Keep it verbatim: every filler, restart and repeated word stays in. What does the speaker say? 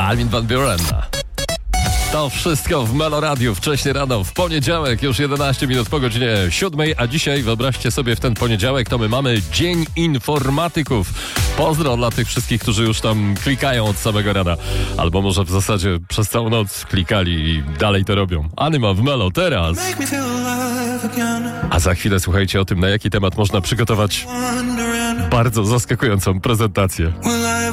Armin van Buuren. To wszystko w Melo Radiu, wcześnie rano, w poniedziałek, już jedenaście minut po godzinie siódmej, a dzisiaj, wyobraźcie sobie, w ten poniedziałek to my mamy Dzień Informatyków. Pozdro dla tych wszystkich, którzy już tam klikają od samego rana, albo może w zasadzie przez całą noc klikali i dalej to robią. Anyma w Melo teraz. A za chwilę słuchajcie o tym, na jaki temat można przygotować bardzo zaskakującą prezentację.